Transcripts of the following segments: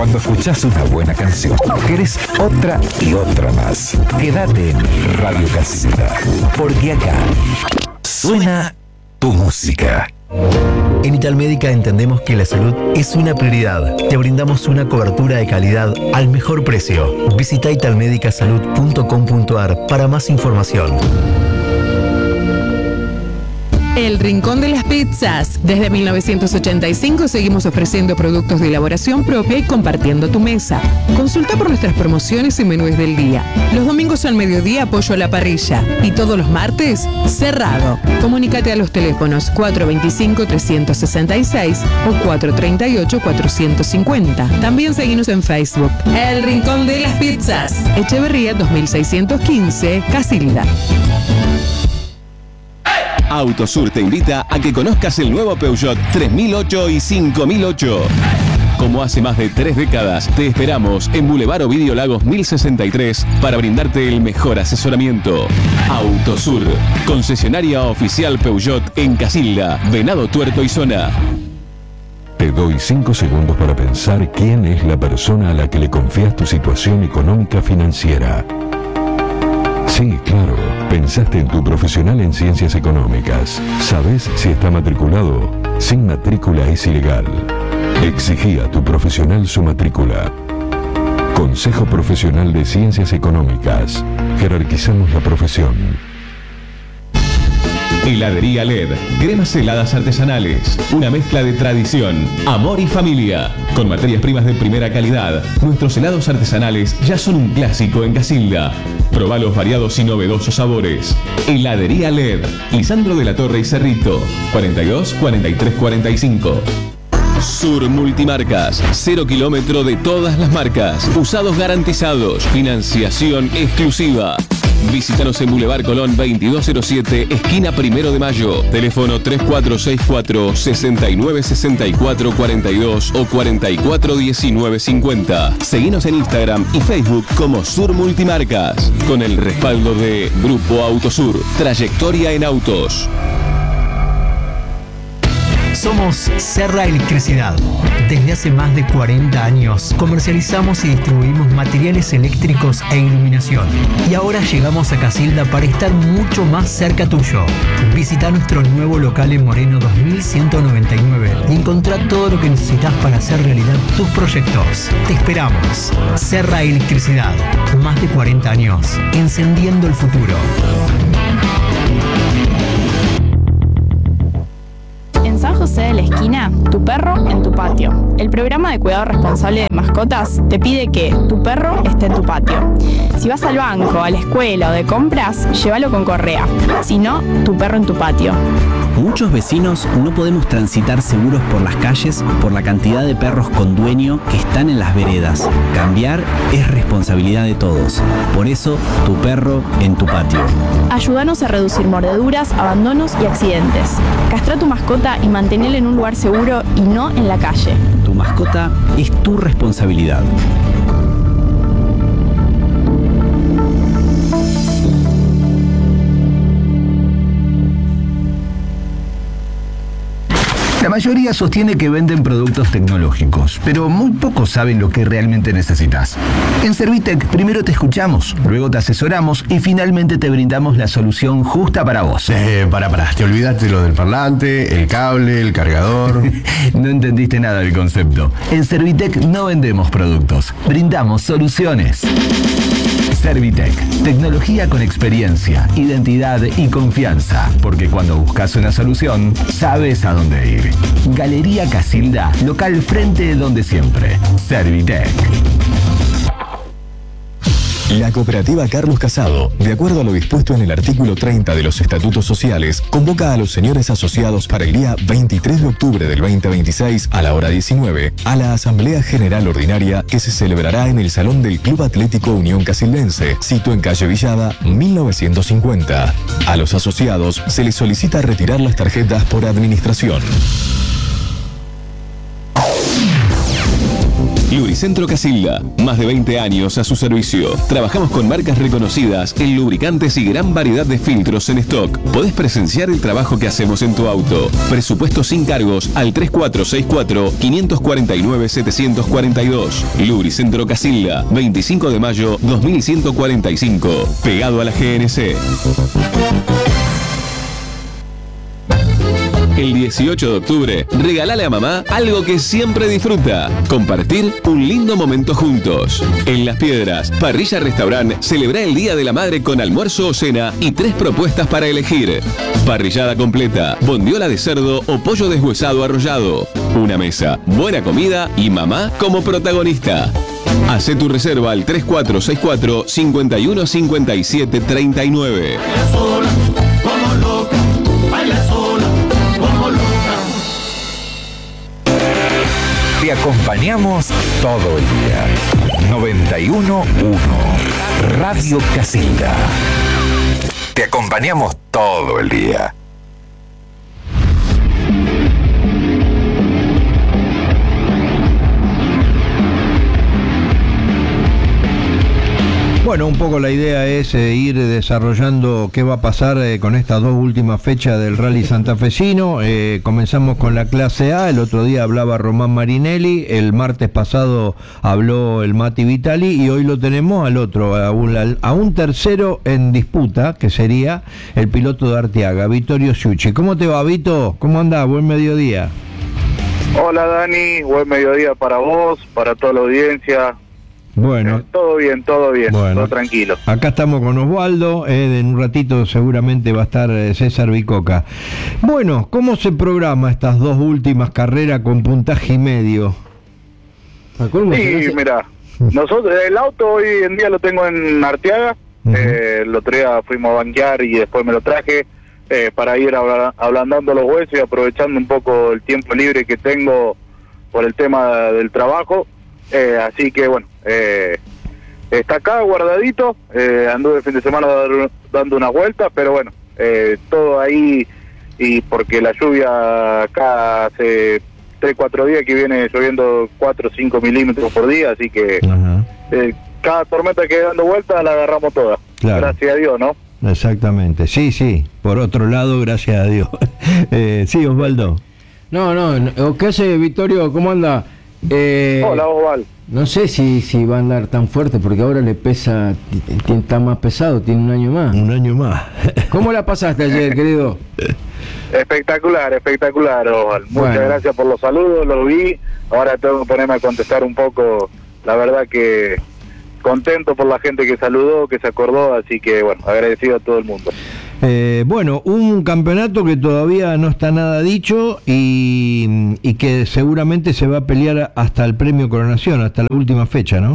Cuando escuchás una buena canción, querés otra y otra más. Quédate en Radio Casilda, porque acá suena tu música. En Italmédica entendemos que la salud es una prioridad. Te brindamos una cobertura de calidad al mejor precio. Visita italmedicasalud.com.ar para más información. El Rincón de las Pizzas. Desde 1985 seguimos ofreciendo productos de elaboración propia y compartiendo tu mesa. Consulta por nuestras promociones y menús del día. Los domingos al mediodía pollo a la parrilla y todos los martes cerrado. Comunícate a los teléfonos 425-366 o 438-450. También seguimos en Facebook. El Rincón de las Pizzas. Echeverría 2615, Casilda. Autosur te invita a que conozcas el nuevo Peugeot 3008 y 5008. Como hace más de 3 décadas, te esperamos en Boulevard Ovidio Lagos 1063 para brindarte el mejor asesoramiento. Autosur, concesionaria oficial Peugeot en Casilda, Venado Tuerto y zona. Te doy 5 segundos para pensar quién es la persona a la que le confías tu situación económica financiera. Sí, claro. Pensaste en tu profesional en ciencias económicas. ¿Sabes si está matriculado? Sin matrícula es ilegal. Exigí a tu profesional su matrícula. Consejo Profesional de Ciencias Económicas. Jerarquizamos la profesión. Heladería LED, cremas heladas artesanales, una mezcla de tradición, amor y familia. Con materias primas de primera calidad, nuestros helados artesanales ya son un clásico en Casilda. Probá los variados y novedosos sabores. Heladería LED, Lisandro de la Torre y Cerrito, 42 43 45. Sur Multimarcas, 0 kilómetro de todas las marcas, usados garantizados, financiación exclusiva. Visítanos en Boulevard Colón 2207, esquina 1 de Mayo. Teléfono 3464 6964 42 o 441950. Seguinos en Instagram y Facebook como Sur Multimarcas. Con el respaldo de Grupo Autosur, trayectoria en autos. Somos Serra Electricidad. Desde hace más de 40 años comercializamos y distribuimos materiales eléctricos e iluminación. Y ahora llegamos a Casilda para estar mucho más cerca tuyo. Visita nuestro nuevo local en Moreno 2199 y encontrá todo lo que necesitas para hacer realidad tus proyectos. Te esperamos. Serra Electricidad. Más de 40 años encendiendo el futuro. San José de la Esquina, tu perro en tu patio. El programa de cuidado responsable de mascotas te pide que tu perro esté en tu patio. Si vas al banco, a la escuela o de compras, llévalo con correa. Si no, tu perro en tu patio. Muchos vecinos no podemos transitar seguros por las calles por la cantidad de perros con dueño que están en las veredas. Cambiar es responsabilidad de todos. Por eso, tu perro en tu patio. Ayúdanos a reducir mordeduras, abandonos y accidentes. Castra tu mascota y manténela en un lugar seguro y no en la calle. Tu mascota es tu responsabilidad. La mayoría sostiene que venden productos tecnológicos, pero muy pocos saben lo que realmente necesitas. En Servitec primero te escuchamos, luego te asesoramos y finalmente te brindamos la solución justa para vos. Te olvidaste lo del parlante, el cable, el cargador. No entendiste nada del concepto. En Servitec no vendemos productos, brindamos soluciones. Servitec, tecnología con experiencia, identidad y confianza, porque cuando buscas una solución, sabes a dónde ir. Galería Casilda, local frente de donde siempre. Servitec. La cooperativa Carlos Casado, de acuerdo a lo dispuesto en el artículo 30 de los estatutos sociales, convoca a los señores asociados para el día 23 de octubre del 2026 a la hora 19 a la Asamblea General Ordinaria que se celebrará en el Salón del Club Atlético Unión Casildense, sito en calle Villada, 1950. A los asociados se les solicita retirar las tarjetas por administración. Lubricentro Casilda, más de 20 años a su servicio. Trabajamos con marcas reconocidas en lubricantes y gran variedad de filtros en stock. Podés presenciar el trabajo que hacemos en tu auto. Presupuesto sin cargos al 3464-549-742. Lubricentro Casilda, 25 de mayo 2145, pegado a la GNC. El 18 de octubre, regalale a mamá algo que siempre disfruta: compartir un lindo momento juntos. En Las Piedras, Parrilla Restaurant celebra el Día de la Madre con almuerzo o cena y 3 propuestas para elegir: parrillada completa, bondiola de cerdo o pollo deshuesado arrollado. Una mesa, buena comida y mamá como protagonista. Hacé tu reserva al 3464-515739. Te acompañamos todo el día. 91.1 Radio Casilda. Te acompañamos todo el día. Bueno, un poco la idea es ir desarrollando qué va a pasar con estas 2 últimas fechas del Rally santafesino. Comenzamos con la clase A, el otro día hablaba Román Marinelli, el martes pasado habló el Mati Vitali y hoy lo tenemos al otro, a un tercero en disputa, que sería el piloto de Arteaga, Vittorio Ciucci. ¿Cómo te va, Vito? ¿Cómo andás? Buen mediodía. Hola, Dani, buen mediodía para vos, para toda la audiencia. Bueno, todo bien, bueno, todo tranquilo. Acá estamos con Osvaldo, en un ratito seguramente va a estar César Bicoca. Bueno, ¿cómo se programa estas 2 últimas carreras con puntaje y medio? Sí, mira, nosotros el auto hoy en día lo tengo en Arteaga. El otro día fuimos a banquear y después me lo traje para ir ablandando los huesos y aprovechando un poco el tiempo libre que tengo por el tema del trabajo. Así que bueno, está acá guardadito, anduve el fin de semana dando unas vueltas, pero bueno, todo ahí, y porque la lluvia acá hace 3-4 días que viene lloviendo 4 o 5 milímetros por día, así que cada tormenta que dando vueltas la agarramos toda, claro. Gracias a Dios, ¿no? Exactamente, sí, por otro lado, gracias a Dios. Sí, Osvaldo. No, ¿qué hace, Vittorio? ¿Cómo anda? Hola, Osvaldo. No sé si va a andar tan fuerte, porque ahora le pesa, está más pesado, tiene un año más. ¿Cómo la pasaste ayer, querido? Espectacular, Osvaldo. Muchas gracias por los saludos, los vi. Ahora tengo que ponerme a contestar un poco. La verdad que contento por la gente que saludó, que se acordó, así que bueno, agradecido a todo el mundo. Bueno, un campeonato que todavía no está nada dicho y que seguramente se va a pelear hasta el premio Coronación, hasta la última fecha, ¿no?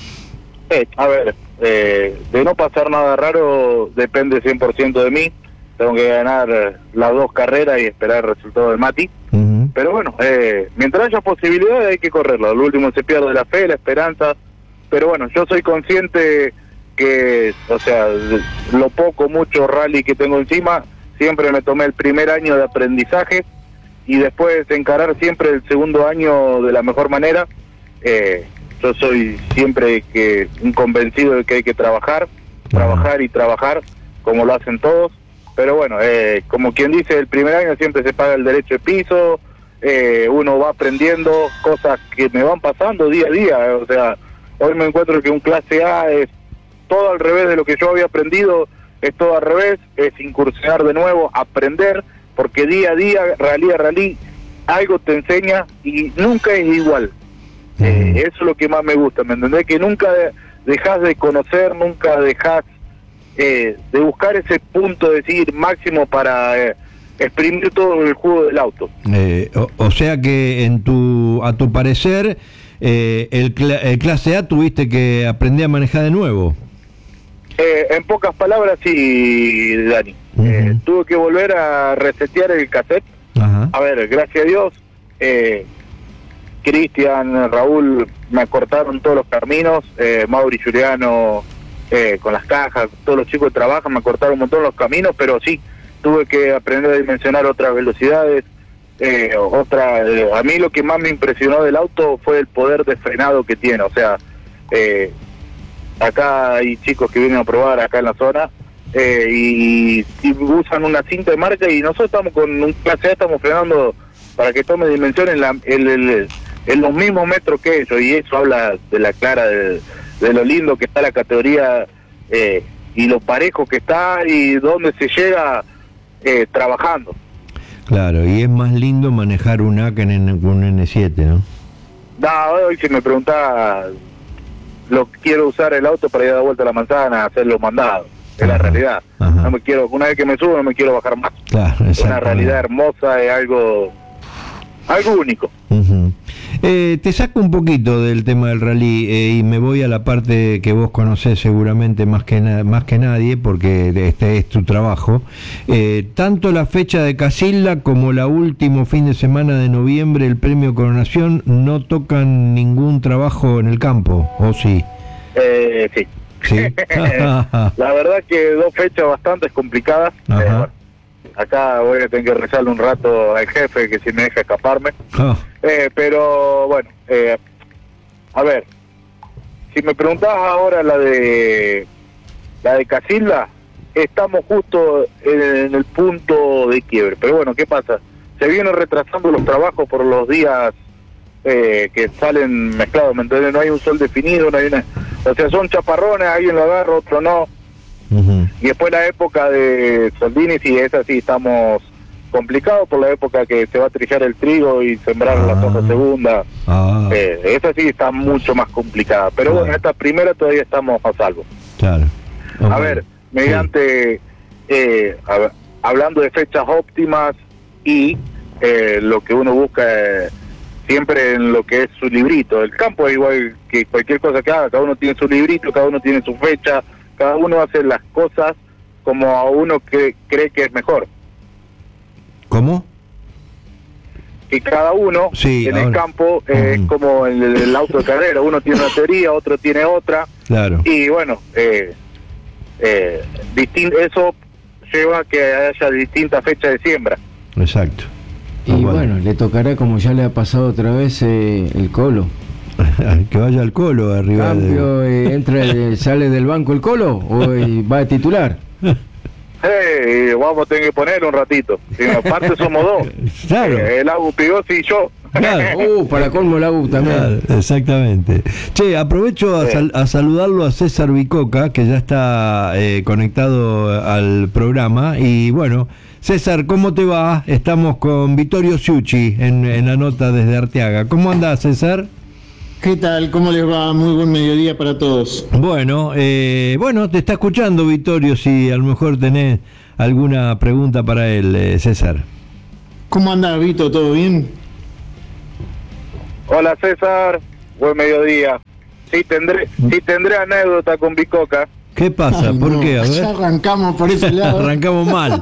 A ver, de no pasar nada raro depende 100% de mí. Tengo que ganar las 2 carreras y esperar el resultado del Mati. Pero bueno, mientras haya posibilidades hay que correrlo. Lo último se pierde la fe, la esperanza. Pero bueno, yo soy consciente que, o sea, lo poco, mucho rally que tengo encima, siempre me tomé el primer año de aprendizaje y después encarar siempre el segundo año de la mejor manera. Yo soy siempre un convencido de que hay que trabajar y trabajar, como lo hacen todos. Pero bueno, como quien dice, el primer año siempre se paga el derecho de piso, uno va aprendiendo cosas que me van pasando día a día. O sea, hoy me encuentro que un clase A es todo al revés de lo que yo había aprendido, es todo al revés, es incursionar de nuevo, aprender, porque día a día, rally a rally, algo te enseña y nunca es igual. Eso es lo que más me gusta, ¿me entendés? Que nunca dejas de conocer, nunca dejas de buscar ese punto, de decir, máximo para exprimir todo el jugo del auto. O sea que a tu parecer, el clase A tuviste que aprender a manejar de nuevo. En pocas palabras, sí, Dani. Tuve que volver a resetear el cassette. A ver, gracias a Dios, Cristian, Raúl me acortaron todos los caminos, Mauri Juliano con las cajas, todos los chicos que trabajan me acortaron un montón los caminos, pero sí, tuve que aprender a dimensionar otras velocidades, A mí lo que más me impresionó del auto fue el poder de frenado que tiene. O sea, acá hay chicos que vienen a probar acá en la zona y usan una cinta de marca, y nosotros estamos con un clase A, estamos frenando para que tome dimensión en los mismos metros que ellos, y eso habla de la clara de lo lindo que está la categoría y lo parejo que está y dónde se llega trabajando. Claro, y es más lindo manejar un A que un N7, ¿no? No, hoy si me preguntás, quiero usar el auto para ir a dar vuelta a la manzana, hacer los mandados. Es la realidad. No me quiero, una vez que me subo, no me quiero bajar más. Claro, es una realidad hermosa, es algo único. Te saco un poquito del tema del rally y me voy a la parte que vos conocés seguramente más que nadie, porque este es tu trabajo. Tanto la fecha de Casilda como la último fin de semana de noviembre, el premio Coronación, no tocan ningún trabajo en el campo, ¿o sí? Sí. ¿Sí? La verdad que 2 fechas bastante complicadas. Bueno, acá voy a tener que rezarle un rato al jefe que si me deja escaparme. Pero bueno, a ver, si me preguntás ahora la de Casilda, estamos justo en el punto de quiebre. Pero bueno, ¿qué pasa? Se vienen retrasando los trabajos por los días que salen mezclados, ¿me entiendes? No hay un sol definido, no hay una... O sea, son chaparrones, alguien lo agarra, otro no. Y después la época de Soldini, sí, esa sí estamos complicados por la época que se va a trillar el trigo y sembrar la soja segunda. Esa sí está mucho más complicada. Pero bueno, esta primera todavía estamos a salvo. Claro. A ver, mediante, hablando de fechas óptimas y lo que uno busca siempre en lo que es su librito. El campo es igual que cualquier cosa que haga, cada uno tiene su librito, cada uno tiene su fecha, cada uno hace las cosas como a uno que cree que es mejor. ¿Cómo? Que cada uno en el campo es como el auto de carrera, uno tiene una teoría, otro tiene otra. Claro. Y bueno, eso lleva a que haya distintas fechas de siembra. Exacto. Y bueno, le tocará, como ya le ha pasado otra vez, el Colo. Que vaya al Colo arriba. Cambio, sale del banco el Colo o va a titular. Vamos a tener que poner un ratito. Aparte somos 2. Claro. El Agus Pigossi y yo. Claro. Para colmo el Agus también. Claro, exactamente. Che, aprovecho a saludarlo a César Bicoca, que ya está conectado al programa. Y bueno, César, ¿cómo te va? Estamos con Vittorio Ciucci en la nota desde Arteaga. ¿Cómo andás, César? ¿Qué tal? ¿Cómo les va? Muy buen mediodía para todos. Bueno, te está escuchando Vittorio, si a lo mejor tenés alguna pregunta para él, César. ¿Cómo anda, Vito? ¿Todo bien? Hola, César. Buen mediodía. Sí tendré anécdota con Bicoca. ¿Qué pasa? ¿Por qué? A ver. Ya arrancamos por ese lado. Arrancamos mal.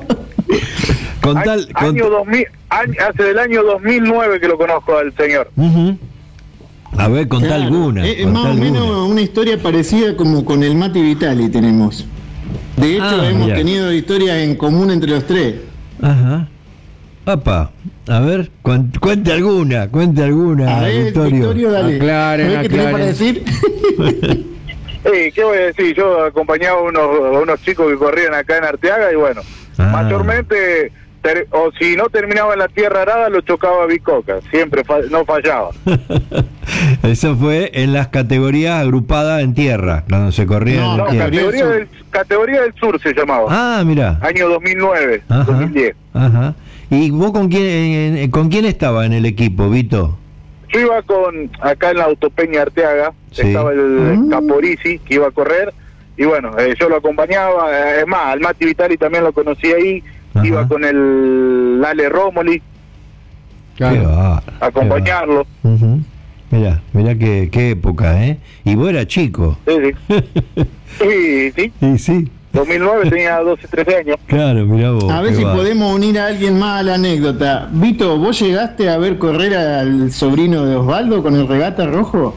Hace del año 2009 que lo conozco al señor. A ver, contá alguna. Más o menos una historia parecida como con el Mati Vitali tenemos. De hecho, hemos tenido historias en común entre los 3. Ajá. Papá, a ver, cuente alguna, a ver, Vittorio, dale. Aclaren. ¿Qué tenés para decir? ¿Qué voy a decir? Yo acompañaba a unos chicos que corrían acá en Arteaga y bueno, mayormente, o si no terminaba en la tierra arada, lo chocaba Bicoca, siempre no fallaba. Eso fue en las categorías agrupadas en tierra, cuando se corría en tierra. Categoría del Sur se llamaba. Ah, mira. Año 2009, 2010. Ajá. ¿Y vos con quién estaba en el equipo, Vito? Yo iba acá en la Autopeña Arteaga, estaba el Caporisi que iba a correr, y bueno, yo lo acompañaba, es más, al Mati Vitali también lo conocí ahí, iba con el Lale Romoli, a acompañarlo. Mirá qué época, ¿eh? Y vos eras chico. Sí. 2009 tenía 12, 13 años. Claro, mirá vos. A ver si podemos unir a alguien más a la anécdota. Vito, ¿vos llegaste a ver correr al sobrino de Osvaldo con el regata rojo?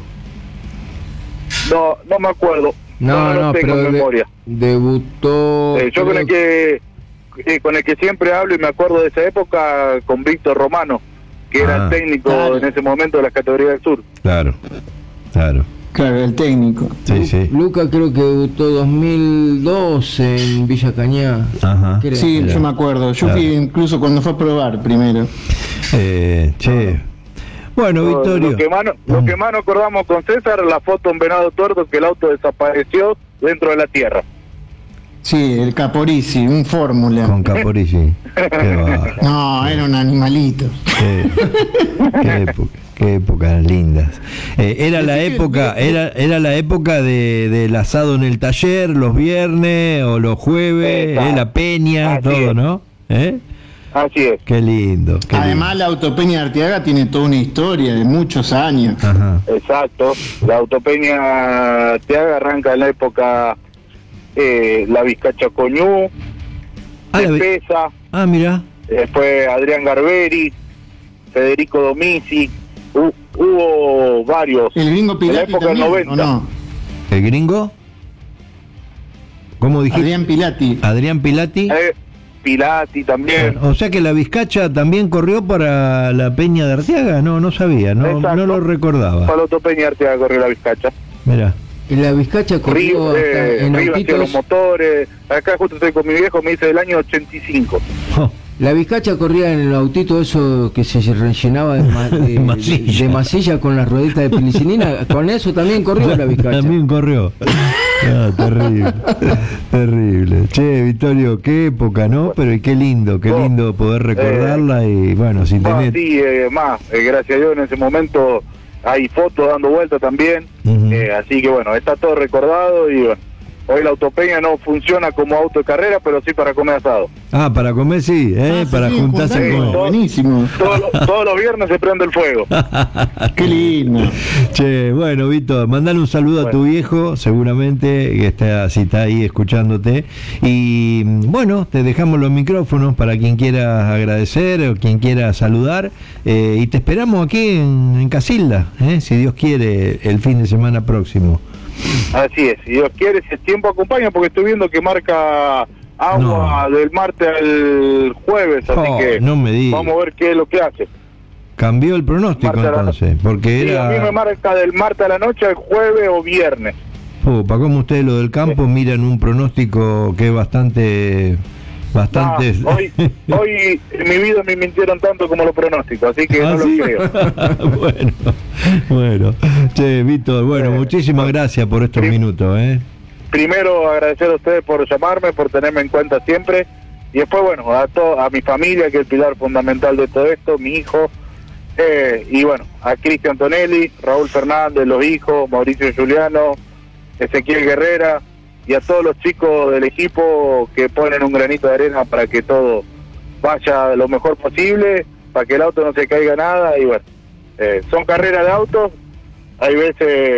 No me acuerdo. No, tengo pero memoria. Debutó. Yo creo que con el que siempre hablo y me acuerdo de esa época, con Víctor Romano, que era el técnico en ese momento de las categorías del sur. Claro. Claro, el técnico. Sí. Luca creo que debutó 2002 en Villa Cañá. Ajá. Sí, yo me acuerdo. Yo fui incluso cuando fue a probar primero. Bueno, Victorio. Lo que más nos acordamos con César, la foto en Venado Tuerto, que el auto desapareció dentro de la tierra. Sí, el Caporisi, un fórmula. Con Caporisi. No, era un animalito. Qué épocas lindas. Era la época del asado en el taller, los viernes o los jueves, la peña, todo, ¿no? Así es. Qué lindo. Además, la Autopeña de Arteaga tiene toda una historia de muchos años. Ajá. Exacto. La Autopeña de Arteaga arranca en la época la Vizcacha Coñú, Pesa. Mira. Después Adrián Garberi, Federico Domisi. Hubo varios. ¿El Gringo Pilati en la época del 90. ¿o no? ¿El Gringo? ¿Cómo dijiste? Adrián Pilati. Pilati también. O sea que la Vizcacha también corrió para la Peña de Arteaga. No sabía, no lo recordaba. Para la Autopeña de Arteaga corrió la Vizcacha. Mira. Y la Vizcacha corrió en autitos. Los motores. Acá justo estoy con mi viejo, me dice del año 85. La Vizcacha corría en el autito eso que se rellenaba de masilla con las rueditas de penicilina. Con eso también corrió la Vizcacha. También corrió. Terrible. Che, Vittorio, qué época, ¿no? Pero qué lindo poder recordarla y bueno, sin tener... Sí, gracias a Dios en ese momento hay fotos dando vuelta también, así que bueno, está todo recordado y bueno, hoy la Autopeña no funciona como auto de carrera, pero sí para comer asado. Para comer sí, para juntarse a comer. Buenísimo. Todos los viernes se prende el fuego. Qué lindo. Che, bueno, Víctor, mandale un saludo a tu viejo, seguramente que está ahí escuchándote. Y bueno, te dejamos los micrófonos para quien quiera agradecer o quien quiera saludar. Y te esperamos aquí en Casilda, si Dios quiere, el fin de semana próximo. Así es, si Dios quiere, si el tiempo acompaña, porque estoy viendo que marca agua del martes al jueves, así que vamos a ver qué es lo que hace. Cambió el pronóstico entonces, porque era... a mí me marca del martes a la noche al jueves o viernes. Para como ustedes lo del campo miran un pronóstico que es bastante... Hoy en mi vida me mintieron tanto como los pronósticos, así que no lo creo. Bueno. Che, Víctor, muchísimas gracias por estos minutos. Primero agradecer a ustedes por llamarme, por tenerme en cuenta siempre, y después a mi familia, que es el pilar fundamental de todo esto, mi hijo, y bueno, a Cristian Tonelli, Raúl Fernández, los hijos, Mauricio Juliano, Ezequiel Guerrera, y a todos los chicos del equipo que ponen un granito de arena para que todo vaya lo mejor posible, para que el auto no se caiga nada, y bueno, son carreras de autos, hay veces